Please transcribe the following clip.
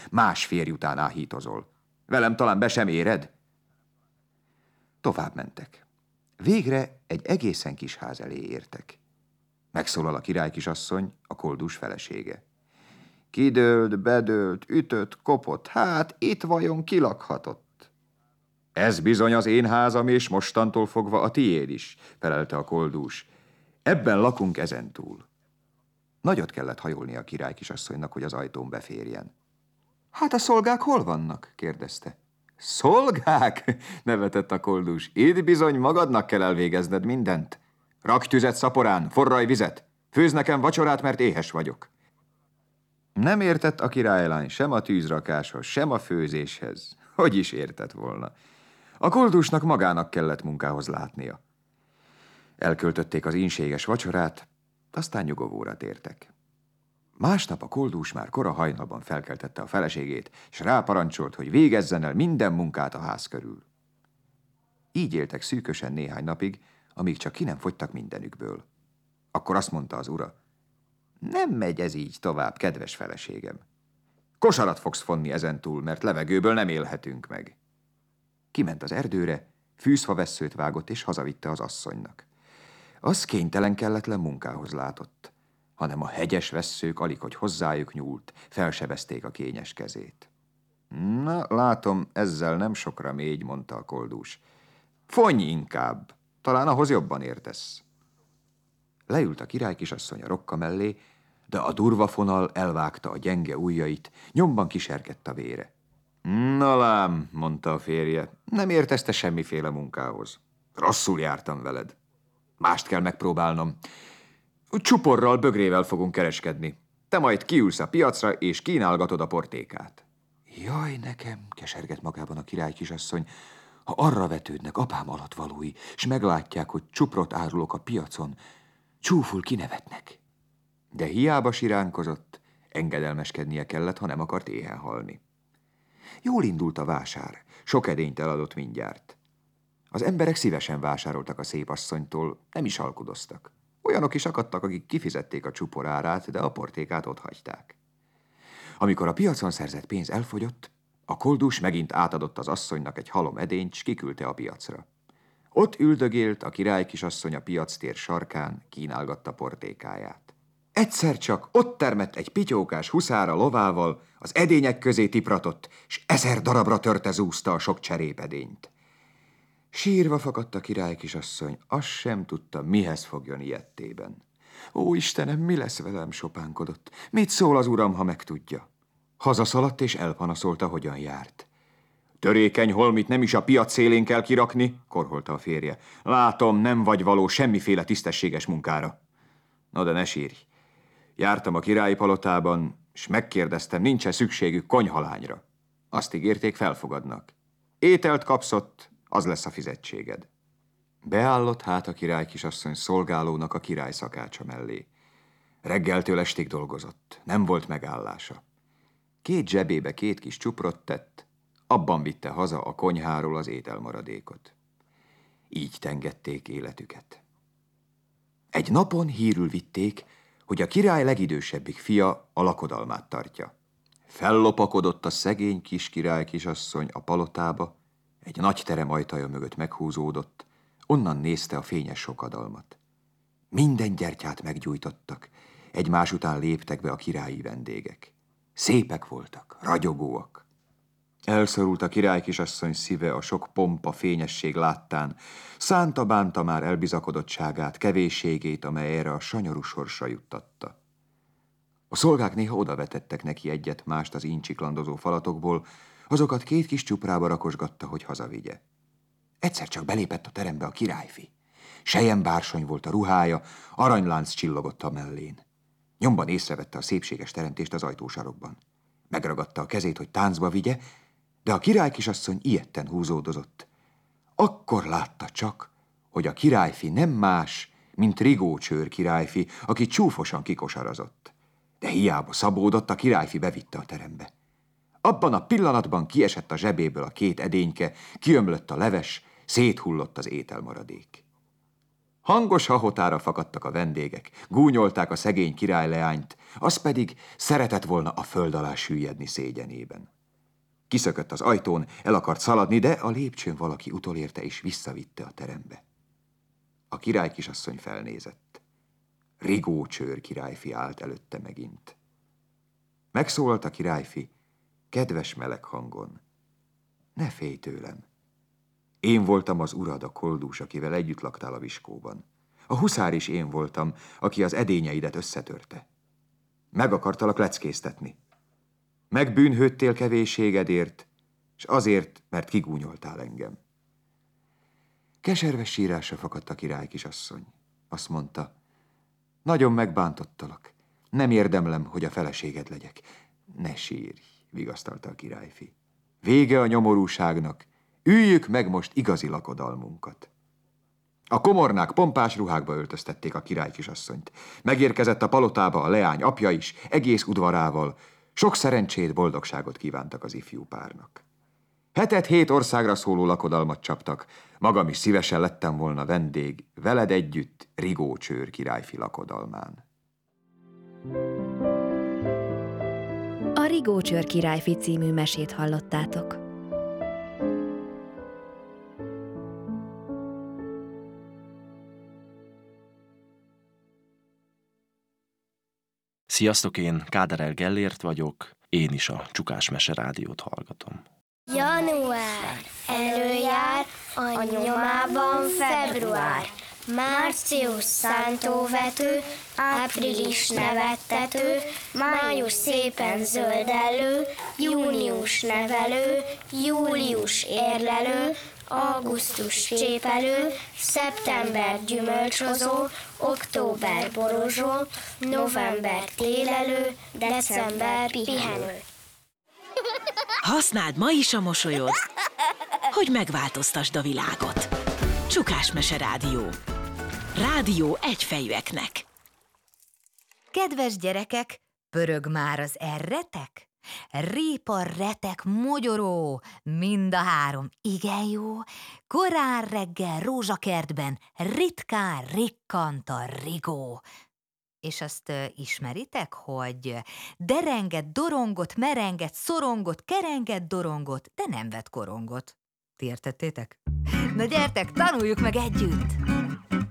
más férj után áhítozol. Velem talán be sem éred? Tovább mentek. Végre egy egészen kis ház elé értek. Megszólal a királykisasszony, a koldus felesége. Kidőlt, bedőlt, ütött, kopott, hát itt vajon kilakhatott? Ez bizony az én házam, és mostantól fogva a tiéd is, felelte a koldus. Ebben lakunk ezentúl. Nagyot kellett hajolni a királykisasszonynak, hogy az ajtón beférjen. Hát a szolgák hol vannak? kérdezte. Szolgák? nevetett a koldus. Itt bizony magadnak kell elvégezned mindent. Rakj tüzet szaporán, forraj vizet, főz nekem vacsorát, mert éhes vagyok. Nem értett a királylány sem a tűzrakáshoz, sem a főzéshez. Hogy is értett volna? A koldusnak magának kellett munkához látnia. Elköltötték az ínséges vacsorát, aztán nyugovóra tértek. Másnap a koldus már kora hajnalban felkeltette a feleségét, és ráparancsolt, hogy végezzen el minden munkát a ház körül. Így éltek szűkösen néhány napig, amíg csak ki nem fogytak mindenükből. Akkor azt mondta az ura, nem megy ez így tovább, kedves feleségem. Kosarat fogsz fonni ezentúl, mert levegőből nem élhetünk meg. Kiment az erdőre, fűzfavesszőt vágott, és hazavitte az asszonynak. Az kénytelen kelletlen munkához látott, hanem a hegyes vesszők alig, hogy hozzájuk nyúlt, felsebezték a kényes kezét. Na, látom, ezzel nem sokra mégy, mondta a koldus. Fonj inkább, talán ahhoz jobban értesz. Leült a királykisasszony a rokka mellé, de a durva fonal elvágta a gyenge ujjait, nyomban kiserkedt a vére. Na lám, mondta a férje, nem értesz te semmiféle munkához. Rosszul jártam veled. Mást kell megpróbálnom. Csuporral, bögrével fogunk kereskedni. Te majd kiülsz a piacra, és kínálgatod a portékát. Jaj, nekem, kesergett magában a királykisasszony, ha arra vetődnek apám alattvalói, s meglátják, hogy csuprot árulok a piacon, csúful kinevetnek. De hiába siránkozott, engedelmeskednie kellett, ha nem akart éhen halni. Jól indult a vásár, sok edényt eladott mindjárt. Az emberek szívesen vásároltak a szép asszonytól, nem is alkudoztak. Olyanok is akadtak, akik kifizették a csupor árát, de a portékát otthagyták. Amikor a piacon szerzett pénz elfogyott, a koldus megint átadott az asszonynak egy halom edényt, s kiküldte a piacra. Ott üldögélt a királykisasszony a piactér sarkán, kínálgatta portékáját. Egyszer csak ott termett egy pityókás huszára lovával, az edények közé tipratott, s 1000 darabra törte zúzta a sok cserépedényt. Sírva fakadt a királykisasszony, azt sem tudta, mihez fogjon ilyettében. Ó, Istenem, mi lesz velem, sopánkodott. Mit szól az uram, ha megtudja? Hazaszaladt és elpanaszolta, hogyan járt. Törékeny holmit nem is a piac szélén kell kirakni, korholta a férje. Látom, nem vagy való semmiféle tisztességes munkára. Na de ne sírj. Jártam a királyi palotában, s megkérdeztem, nincs-e szükségük konyhalányra. Azt ígérték, felfogadnak. Ételt kapszott, az lesz a fizetséged. Beállott hát a királykisasszony szolgálónak a király szakácsa mellé. Reggeltől estig dolgozott, nem volt megállása. 2 zsebébe 2 kis csuprot tett, abban vitte haza a konyháról az ételmaradékot. Így tengették életüket. Egy napon hírül vitték, hogy a király legidősebbik fia a lakodalmát tartja. Fellopakodott a szegény kis királykisasszony a palotába, egy nagy terem ajtaja mögött meghúzódott, onnan nézte a fényes sokadalmat. Minden gyertyát meggyújtottak, egymás után léptek be a királyi vendégek. Szépek voltak, ragyogóak. Elszorult a királykisasszony szíve a sok pompa, fényesség láttán, szánta-bánta már elbizakodottságát, kevésségét, amely erre a sanyarú sorsa juttatta. A szolgák néha odavetettek neki egyet-mást az incsiklandozó falatokból, azokat 2 kis csuprába rakosgatta, hogy hazavigye. Egyszer csak belépett a terembe a királyfi. Selyembársony volt a ruhája, aranylánc csillogott a mellén. Nyomban észrevette a szépséges teremtést az ajtósarokban. Megragadta a kezét, hogy táncba vigye, de a királykisasszony ijedten húzódozott. Akkor látta csak, hogy a királyfi nem más, mint Rigócsőr királyfi, aki csúfosan kikosarazott. De hiába szabódott, a királyfi bevitte a terembe. Abban a pillanatban kiesett a zsebéből a 2 edényke, kiömlött a leves, széthullott az ételmaradék. Hangos hahotára fakadtak a vendégek, gúnyolták a szegény királyleányt, az pedig szeretett volna a föld alá süllyedni szégyenében. Kiszökött az ajtón, el akart szaladni, de a lépcsőn valaki utolérte és visszavitte a terembe. A királykisasszony felnézett. Rigócsőr királyfi állt előtte megint. Megszólalt a királyfi, kedves meleg hangon. Ne félj tőlem. Én voltam az urad, a koldús, akivel együtt laktál a viskóban. A huszár is én voltam, aki az edényeidet összetörte. Meg akartalak leckéztetni. Megbűnhődtél kevésségedért, s azért, mert kigúnyoltál engem. Keserves sírásra fakadt a királykisasszony. Azt mondta, nagyon megbántottalak. Nem érdemlem, hogy a feleséged legyek. Ne sírj, vigasztalta a királyfi. Vége a nyomorúságnak, üljük meg most igazi lakodalmunkat. A komornák pompás ruhákba öltöztették a királykisasszonyt. Megérkezett a palotába a leány apja is, egész udvarával. Sok szerencsét, boldogságot kívántak az ifjú párnak. 7 országra szóló lakodalmat csaptak. Magam is szívesen lettem volna vendég, veled együtt Rigócsőr királyfi lakodalmán. A Rigócsőr királyfi című mesét hallottátok. Sziasztok, én Káderel Gellért vagyok, én is a Csukás Mese Rádiót hallgatom. Január előjár, a nyomában február. Március szántóvető, április nevettető, május szépen zöldellő, június nevelő, július érlelő, augusztus csépelő, szeptember gyümölcshozó, október borozsó, november télelő, december pihenő. Használd ma is a mosolyod, hogy megváltoztasd a világot. Csukás Mese Rádió. Rádió egyfejűeknek. Kedves gyerekek, pörög már az erretek? Répa, retek, mogyoró, mind a 3 igen jó. Korán reggel rózsakertben ritkán rikkant a rigó. És azt ismeritek, hogy derengett, dorongott, merengett, szorongott, kerengett, dorongott, de nem vett korongot. Ti értettétek? Na gyertek, tanuljuk meg együtt!